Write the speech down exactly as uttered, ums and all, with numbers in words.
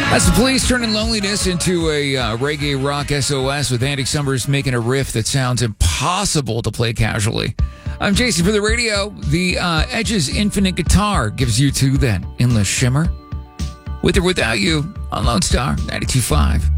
That's the Police turning loneliness into a uh, reggae rock S O S with Andy Summers making a riff that sounds impossible to play casually. I'm Jason for the radio. The uh, Edge's Infinite Guitar gives you to that endless shimmer. With or without you on Lone Star ninety-two point five.